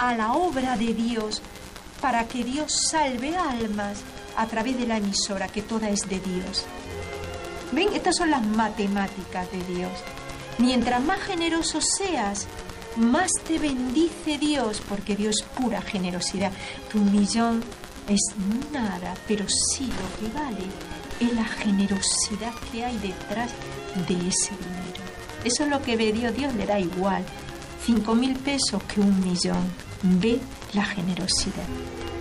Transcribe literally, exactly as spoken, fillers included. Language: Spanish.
a la obra de Dios para que Dios salve almas a través de la emisora, que toda es de Dios. ¿Ven? Estas son las matemáticas de Dios. Mientras más generoso seas, más te bendice Dios, porque Dios es pura generosidad. Tu millón es nada, pero sí lo que vale es la generosidad que hay detrás de ese dinero. Eso es lo que ve Dios. Dios le da igual cinco mil pesos que un millón. Ve la generosidad.